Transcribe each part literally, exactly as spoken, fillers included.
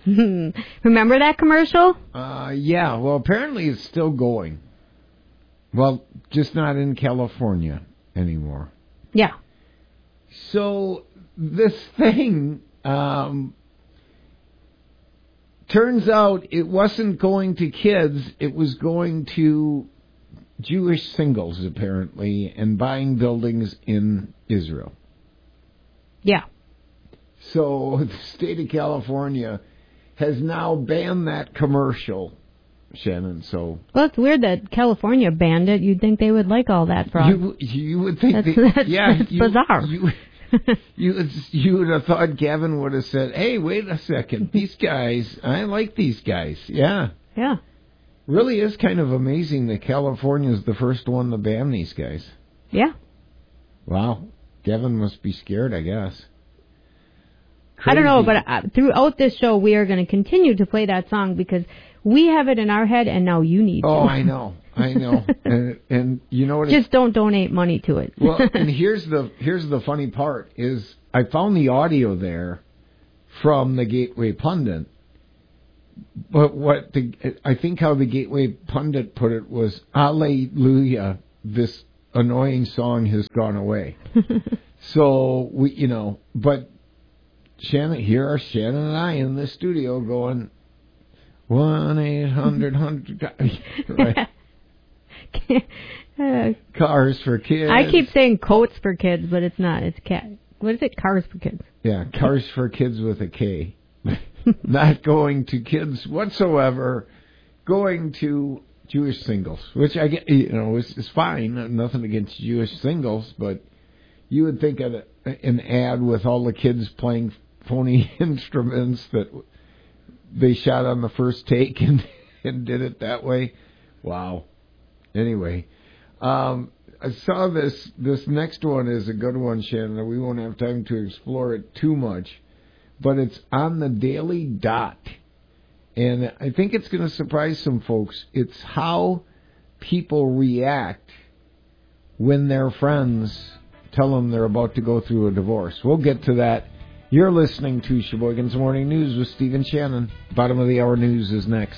Remember that commercial? Uh, yeah, well, apparently it's still going. Well, just not in California anymore. Yeah. So this thing, um, turns out it wasn't going to kids, it was going to Jewish singles, apparently, and buying buildings in Israel. Yeah. So the state of California has now banned that commercial, Shannon. So well, it's weird that California banned it. You'd think they would like all that fraud. You, you would think that's, they, that's, yeah, that's you, bizarre. You, you, you would have thought Gavin would have said, hey, wait a second, these guys, I like these guys. Yeah. Yeah. Really is kind of amazing that California is the first one to ban these guys. Yeah. Wow. Gavin must be scared, I guess. Crazy. I don't know, but uh, throughout this show, we are going to continue to play that song because we have it in our head, and now you need oh, to. Oh, I know. I know. and, and you know what? Just don't donate money to it. Well, and here's the here's the funny part is I found the audio there from the Gateway Pundit. But what the I think how the Gateway Pundit put it was, "Hallelujah, this annoying song has gone away." So we, you know, but Shannon, here are Shannon and I in the studio going one eight hundred hundred right. uh, Cars for kids. I keep saying coats for kids, but it's not. It's cat. What is it? Cars for kids. Yeah, cars for kids with a K. Not going to kids whatsoever. Going to Jewish singles, which I get, you know, is, is fine. Nothing against Jewish singles, but you would think of an ad with all the kids playing phony instruments that they shot on the first take and, and did it that way. Wow. Anyway, um, I saw this. This next one is a good one, Shannon. We won't have time to explore it too much, but it's on the Daily Dot. And I think it's going to surprise some folks. It's how people react when their friends tell them they're about to go through a divorce. We'll get to that. You're listening to Sheboygan's Morning News with Steve and Shannon. Bottom of the hour news is next.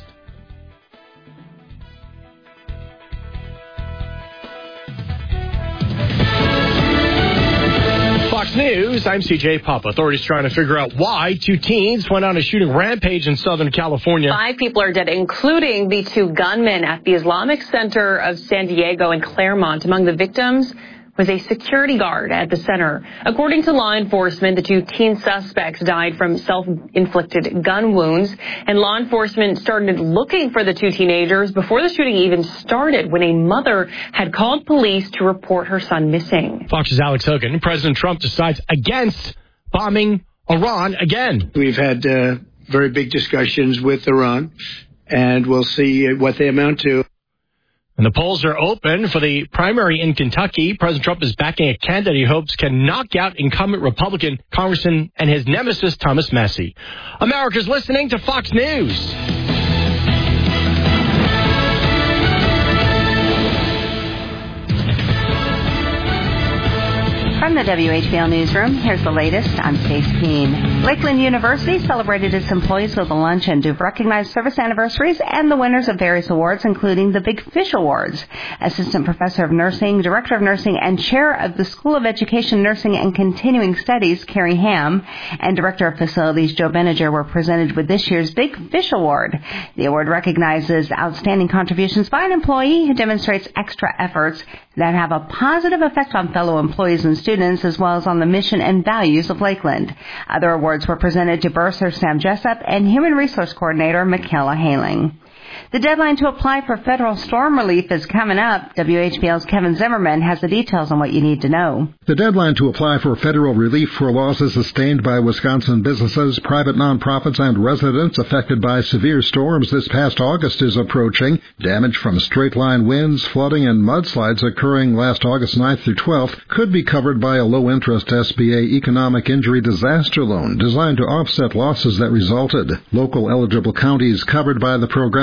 Fox News, I'm C J Pop. Authorities trying to figure out why two teens went on a shooting rampage in Southern California. Five people are dead, including the two gunmen at the Islamic Center of San Diego and Claremont. Among the victims was a security guard at the center. According to law enforcement, the two teen suspects died from self-inflicted gun wounds, and law enforcement started looking for the two teenagers before the shooting even started, when a mother had called police to report her son missing. Fox's Alex Hogan. President Trump decides against bombing Iran again. We've had uh, very big discussions with Iran, and we'll see what they amount to. And the polls are open for the primary in Kentucky. President Trump is backing a candidate he hopes can knock out incumbent Republican Congressman and his nemesis, Thomas Massie. America's listening to Fox News. From the W H B L Newsroom, here's the latest. I'm Stacey Keene. Lakeland University celebrated its employees with a luncheon to recognize service anniversaries and the winners of various awards, including the Big Fish Awards. Assistant Professor of Nursing, Director of Nursing, and Chair of the School of Education, Nursing, and Continuing Studies, Carrie Ham, and Director of Facilities, Joe Beninger, were presented with this year's Big Fish Award. The award recognizes outstanding contributions by an employee who demonstrates extra efforts that have a positive effect on fellow employees and students, as well as on the mission and values of Lakeland. Other awards were presented to Bursar Sam Jessup and Human Resource Coordinator Michaela Haling. The deadline to apply for federal storm relief is coming up. W H B L's Kevin Zimmerman has the details on what you need to know. The deadline to apply for federal relief for losses sustained by Wisconsin businesses, private nonprofits, and residents affected by severe storms this past August is approaching. Damage from straight-line winds, flooding, and mudslides occurring last August ninth through twelfth could be covered by a low-interest S B A Economic Injury Disaster Loan designed to offset losses that resulted. Local eligible counties covered by the program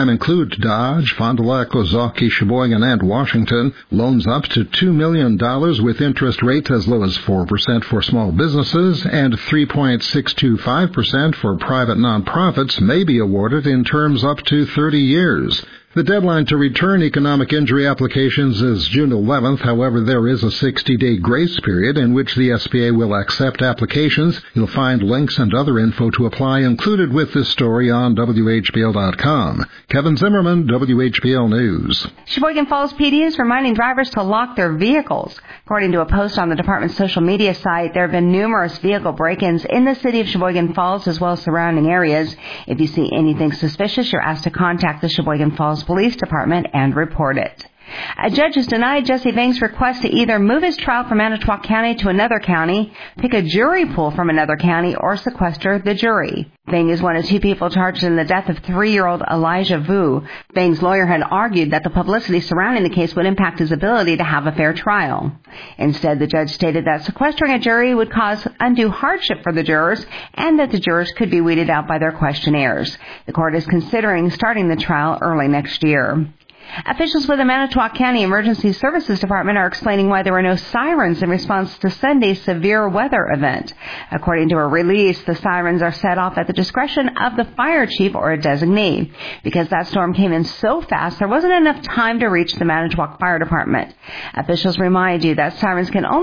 program includes Dodge, Fond du Lac, Ozaukee, Sheboygan, and Washington. Loans up to two million dollars with interest rates as low as four percent for small businesses and three point six two five percent for private nonprofits may be awarded in terms up to thirty years. The deadline to return economic injury applications is June eleventh. However, there is a sixty-day grace period in which the S B A will accept applications. You'll find links and other info to apply included with this story on W H B L dot com. Kevin Zimmerman, W H B L News. Sheboygan Falls P D is reminding drivers to lock their vehicles. According to a post on the department's social media site, there have been numerous vehicle break-ins in the city of Sheboygan Falls as well as surrounding areas. If you see anything suspicious, you're asked to contact the Sheboygan Falls Police Department and report it. A judge has denied Jesse Vang's request to either move his trial from Manitowoc County to another county, pick a jury pool from another county, or sequester the jury. Vang is one of two people charged in the death of three-year-old Elijah Vu. Vang's lawyer had argued that the publicity surrounding the case would impact his ability to have a fair trial. Instead, the judge stated that sequestering a jury would cause undue hardship for the jurors and that the jurors could be weeded out by their questionnaires. The court is considering starting the trial early next year. Officials with the Manitowoc County Emergency Services Department are explaining why there were no sirens in response to Sunday's severe weather event. According to a release, the sirens are set off at the discretion of the fire chief or a designee. Because that storm came in so fast, there wasn't enough time to reach the Manitowoc Fire Department. Officials remind you that sirens can only